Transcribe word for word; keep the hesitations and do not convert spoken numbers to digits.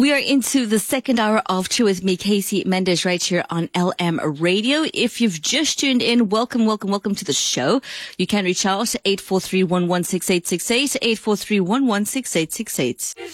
We are into the second hour of True with me, Casey Mendes, right here on L M Radio. If you've just tuned in, welcome, welcome, welcome to the show. You can reach out eight four three, one one six eight six eight, eight four three, one one six eight six eight.